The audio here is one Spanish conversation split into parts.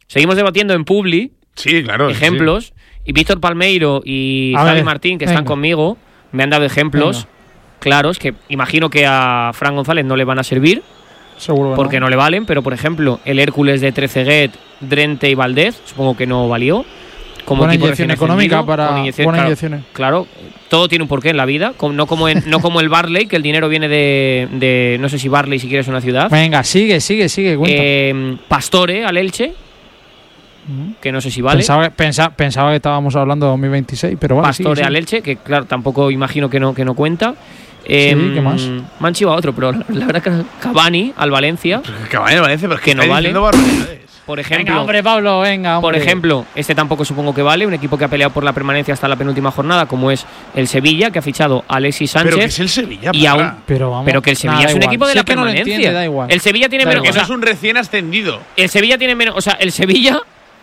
Seguimos debatiendo en Publi. Sí, claro. Ejemplos. Sí. Y Víctor Palmeiro y Javi Martín, que están conmigo, me han dado ejemplos claros que imagino que a Fran González no le van a servir. Seguro que porque no le valen, pero por ejemplo, el Hércules de Trezeguet, Drente y Valdez, supongo que no valió. Como buena equipo inyección recién económica ascendido, buenas inyecciones. Claro, todo tiene un porqué en la vida, no como el Barley, que el dinero viene de no sé si Barley siquiera es una ciudad. Venga, sigue, cuenta. Pastore al Elche, que no sé si vale. Pensaba que estábamos hablando de 2026, pero vale. Pastore al Elche, que claro, tampoco imagino que no cuenta. ¿Qué más? Me han chivado otro, pero la verdad que Cavani al Valencia. Cavani al Valencia, pero es que no vale. Por ejemplo, venga, hombre, Pablo, venga, hombre. Por ejemplo, este tampoco supongo que vale, un equipo que ha peleado por la permanencia hasta la penúltima jornada, como es el Sevilla, que ha fichado a Alexis Sánchez. Pero que es el Sevilla, pero que el Sevilla es un equipo de la permanencia. No entiende, da igual. El Sevilla tiene menos. Que no es un recién ascendido. El Sevilla tiene menos. O sea, el Sevilla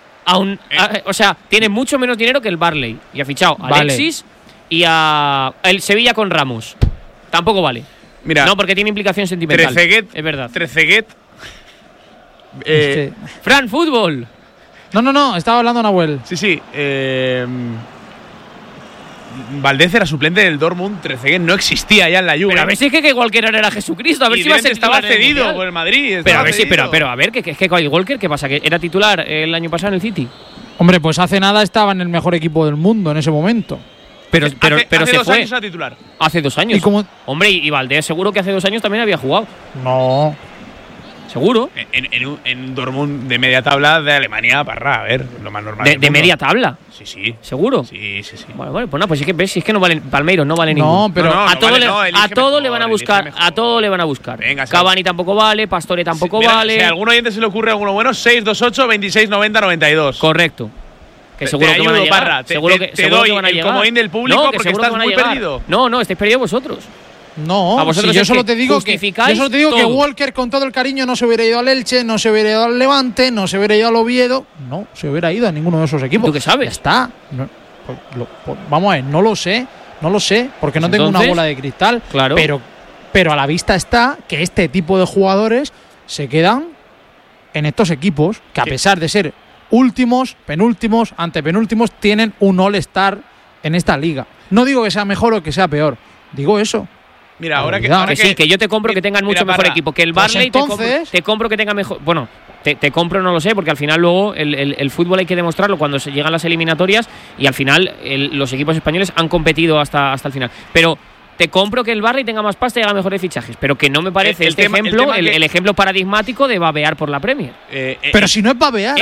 tiene mucho menos dinero que el Barley. Y ha fichado a Alexis y a el Sevilla con Ramos. Tampoco vale. Mira, no, porque tiene implicación sentimental. Trezeguet, es verdad. Trezeguet. Fran, fútbol. No, estaba hablando Nahuel. Sí. Valdez era suplente del Dortmund, Trezeguet no existía ya en la Juve. Pero a ver si es que Walker era Jesucristo, a ver si estaba cedido por el Madrid. Pero a ver, que Kyle Walker, ¿qué pasa? ¿Que era titular el año pasado en el City? Hombre, pues hace nada estaba en el mejor equipo del mundo en ese momento. Pero hace se 2 fue. años era titular. Hace 2 años. ¿Y cómo? Hombre, y Valdés seguro que hace 2 años también había jugado. No. ¿Seguro? En Dortmund de media tabla de Alemania, a ver, lo más normal. ¿De media tabla? Sí. ¿Seguro? Sí. Bueno, pues nada, pues es que no valen. Palmeiros no vale ninguno. No, pero a todo le van a buscar. A todo le van a buscar. Venga, Cavani tampoco vale, Pastore tampoco vale. Si a algún oyente se le ocurre alguno bueno, 628 26 90 92. Correcto. Que seguro que van a llegar. Parra, seguro que van a el llegar. comodín del público porque estás muy perdido. No, estáis perdidos vosotros. No, a vosotros yo solo te digo que Walker, con todo el cariño, no se hubiera ido al Elche, no se hubiera ido al Levante, no se hubiera ido al Oviedo, no se hubiera ido a ninguno de esos equipos. ¿Tú qué sabes? Ya está. Vamos a ver, no lo sé, porque no tengo una bola de cristal. Claro. Pero a la vista está que este tipo de jugadores se quedan en estos equipos que, a pesar de ser últimos, penúltimos, antepenúltimos, tienen un All-Star en esta liga. No digo que sea mejor o que sea peor, digo eso. Mira, ahora que yo te compro que tengan mucho mejor equipo que el Barley. Entonces, te compro que tenga mejor. Bueno, te compro, no lo sé, porque al final luego el fútbol hay que demostrarlo cuando se llegan las eliminatorias y al final los equipos españoles han competido hasta el final. Pero te compro que el Barley tenga más pasta y haga mejores fichajes, pero que no me parece el ejemplo paradigmático de babear por la Premier. Pero si no es babear,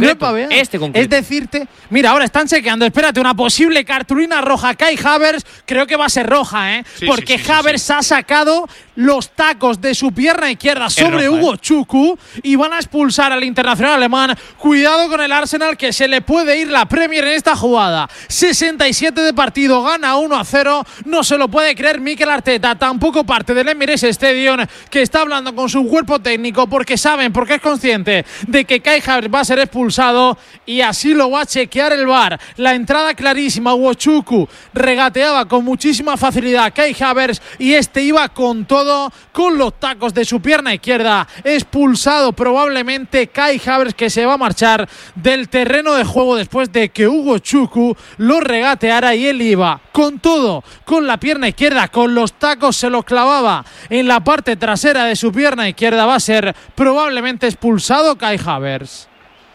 es decirte, mira, ahora están chequeando, espérate, una posible cartulina roja. Kai Havertz, creo que va a ser roja, porque Havertz ha sacado los tacos de su pierna izquierda sobre Hugo Chukwu y van a expulsar al internacional alemán. Cuidado con el Arsenal, que se le puede ir la Premier en esta jugada. 67 de partido, gana 1-0, no se lo puede creer Mikel Arteta, tampoco parte del Emirates Stadium, que está hablando con su cuerpo técnico porque es consciente de que Kai Havertz va a ser expulsado y así lo va a chequear el VAR. La entrada clarísima, Hugo Chukwu regateaba con muchísima facilidad Kai Havertz y iba con todo, con los tacos de su pierna izquierda. Expulsado probablemente Kai Havertz, que se va a marchar del terreno de juego después de que Hugo Chukwu lo regateara y él iba con todo, con la pierna izquierda, con los tacos, se los clavaba en la parte trasera de su pierna izquierda. Va a ser probablemente expulsado Kai Havertz.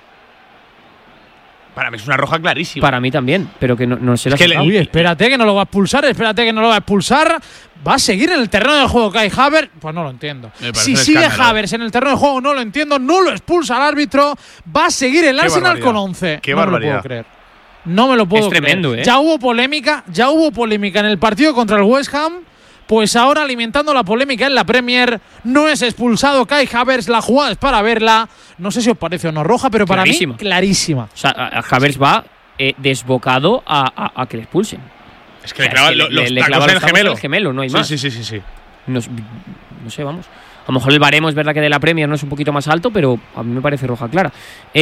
Para mí es una roja clarísima. Para mí también, pero que no se la ha. Uy, espérate que no lo va a expulsar, ¿Va a seguir en el terreno de juego Kai Havertz? Pues no lo entiendo. Si sigue Havertz en el terreno de juego, no lo entiendo. No lo expulsa el árbitro. Va a seguir el Arsenal con 11. Qué barbaridad. No me lo puedo creer. No me lo puedo creer. Es tremendo, ¿eh? Ya hubo polémica en el partido contra el West Ham. Pues ahora, alimentando la polémica en la Premier, no es expulsado Kai Havertz. La jugada es para verla. No sé si os parece o no roja, pero para mí, clarísima. O sea, Havertz va desbocado a que le expulsen. Es que le clava los tacos en el gemelo, no hay más. Sí. No sé, vamos. A lo mejor el baremo es verdad que de la Premier no es un poquito más alto, pero a mí me parece roja clara.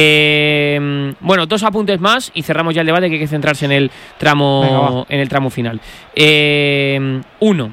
Bueno, 2 apuntes más y cerramos ya el debate, que hay que centrarse en el tramo final. 1.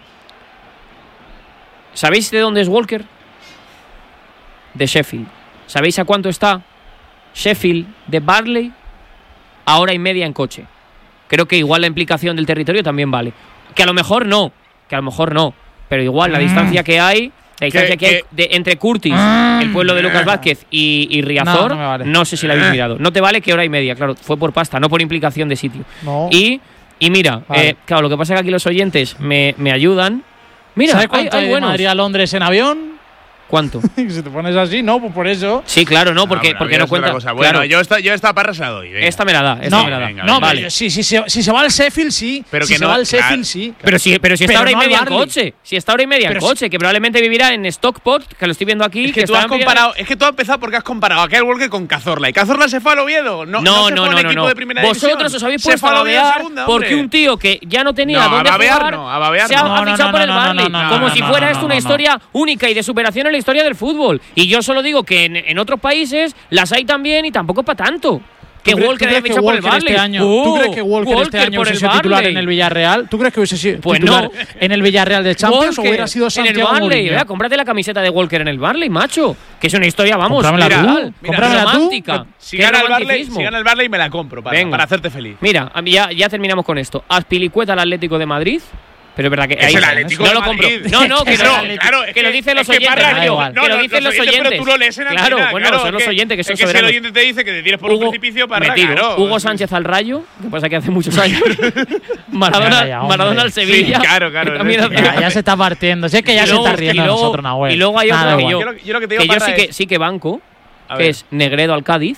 ¿Sabéis de dónde es Walker? De Sheffield. ¿Sabéis a cuánto está? Sheffield de Barley a hora y media en coche. Creo que igual la implicación del territorio también vale. Que a lo mejor no, pero igual la distancia que hay, entre Curtis, el pueblo de Lucas Vázquez y Riazor, no sé si la habéis mirado. No te vale que hora y media, claro, fue por pasta, no por implicación de sitio. No. Y mira, claro, lo que pasa es que aquí los oyentes me ayudan. Mira, ¿sabes cuánto hay de Madrid a Londres en avión? ¿Cuánto? Si te pones así, no, pues por eso. Sí, claro, no, porque no cuenta. Bueno, claro. yo esta parra se la doy. Venga. Esta me la da. Venga, no, vale. si se va al Sheffield, sí. Pero si que se no, va al Sheffield, claro. sí. Pero si está hora y media en coche. Si está hora y media en pero coche, que probablemente vivirá en Stockport, que lo estoy viendo aquí. Es que tú has comparado. Es que tú has empezado porque has comparado aquel Walker con Cazorla. ¿Y Cazorla se fue al Oviedo? No. Vosotros os habéis puesto a babear porque un tío que ya no tenía dónde jugar se ha fichado por el Barley. Como si fuera esto una historia única y de superación en la historia del fútbol. Y yo solo digo que en otros países las hay también y tampoco es para tanto. Que Walker haya fichado por el Barley. ¿Tú crees que Walker este año hubiese sido titular en el Villarreal? ¿Tú crees que hubiese sido titular en el Villarreal de Champions o hubiera sido Santiago en el Barley? Mourinho? Cómprate la camiseta de Walker en el Barley, macho. Que es una historia, vamos, cómpramela romántica. Si gana el Barley me la compro para hacerte feliz. Mira, ya terminamos con esto. Azpilicueta al Atlético de Madrid. Pero es verdad que es el Atlético no lo compro. No, que lo dicen los oyentes. Que lo dicen los oyentes. Pero tú lo lees en Claro, bueno, son los oyentes que son soberanos. soberanos. El oyente te dice que te tires por un precipicio para Hugo Sánchez al Rayo, que pasa que hace muchos años. Maradona al Sevilla. Sí, claro. Ya se está partiendo. Si es que ya se está riendo nosotros, Nahuel. Y luego hay otro que yo lo que te digo sí que banco, que es Negredo al Cádiz.